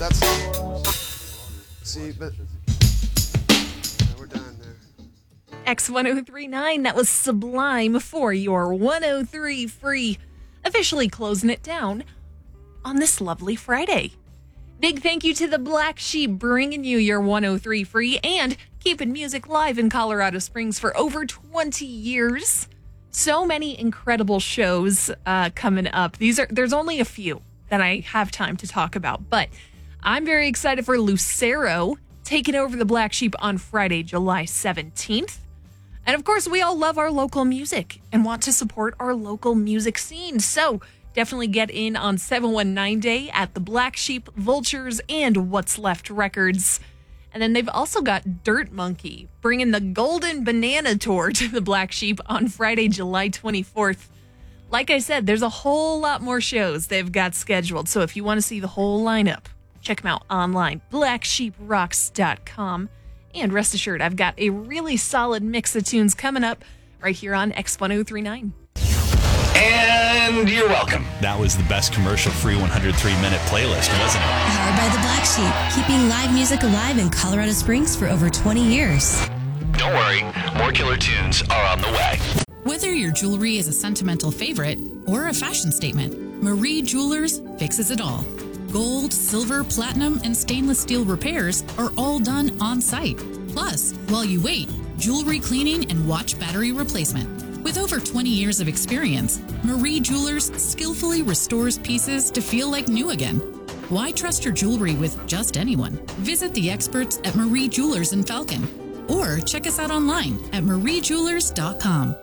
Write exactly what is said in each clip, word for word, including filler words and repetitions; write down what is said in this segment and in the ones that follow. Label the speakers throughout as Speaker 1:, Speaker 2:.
Speaker 1: That's see, but yeah, we're done there.
Speaker 2: X one oh three point nine, that was Sublime for your one oh three Free, officially closing it down on this lovely Friday. Big thank you to the Black Sheep bringing you your one oh three Free and keeping music live in Colorado Springs for over twenty years. So many incredible shows uh, coming up. These are there's only a few that I have time to talk about, but I'm very excited for Lucero taking over the Black Sheep on Friday, July seventeenth. And of course, we all love our local music and want to support our local music scene. So definitely get in on seven one nine Day at the Black Sheep, Vultures, and What's Left Records. And then they've also got Dirt Monkey bringing the Golden Banana Tour to the Black Sheep on Friday, July twenty-fourth. Like I said, there's a whole lot more shows they've got scheduled. So if you want to see the whole lineup, check them out online, black sheep rocks dot com. And rest assured, I've got a really solid mix of tunes coming up right here on X one oh three point nine.
Speaker 3: And you're welcome.
Speaker 4: That was the best commercial-free one hundred three minute playlist, wasn't it?
Speaker 5: Powered by the Black Sheep, keeping live music alive in Colorado Springs for over twenty years.
Speaker 3: Don't worry, more killer tunes are on the way.
Speaker 6: Whether your jewelry is a sentimental favorite or a fashion statement, Marie Jewelers fixes it all. Gold, silver, platinum, and stainless steel repairs are all done on site. Plus, while you wait, jewelry cleaning and watch battery replacement. With over twenty years of experience, Marie Jewelers skillfully restores pieces to feel like new again. Why trust your jewelry with just anyone? Visit the experts at Marie Jewelers in Falcon or check us out online at marie jewelers dot com.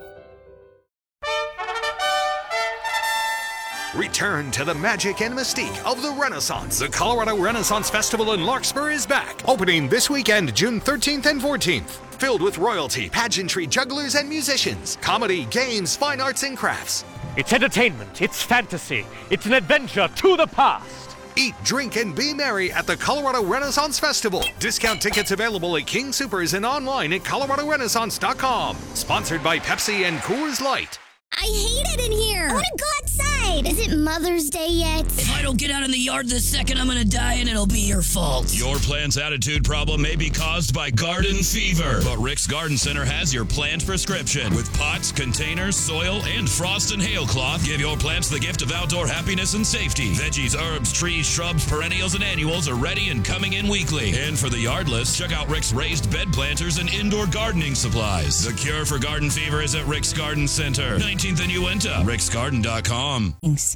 Speaker 7: Return to the magic and mystique of the Renaissance. The Colorado Renaissance Festival in Larkspur is back, opening this weekend, June thirteenth and fourteenth. Filled with royalty, pageantry, jugglers, and musicians, comedy, games, fine arts, and crafts.
Speaker 8: It's entertainment, it's fantasy, it's an adventure to the past.
Speaker 7: Eat, drink, and be merry at the Colorado Renaissance Festival. Discount tickets available at King Soopers and online at colorado renaissance dot com. Sponsored by Pepsi and Coors Light.
Speaker 9: I hate it in here. I want to go outside. Is it Mother's Day yet?
Speaker 10: If I don't get out in the yard this second, I'm going to die and it'll be your fault.
Speaker 11: Your plant's attitude problem may be caused by garden fever, but Rick's Garden Center has your plant prescription. With pots, containers, soil, and frost and hail cloth, give your plants the gift of outdoor happiness and safety. Veggies, herbs, trees, shrubs, perennials, and annuals are ready and coming in weekly. And for the yardless, check out Rick's raised bed planters and indoor gardening supplies. The cure for garden fever is at Rick's Garden Center, nineteenth and Uinta, ricks garden dot com.
Speaker 5: Thanks.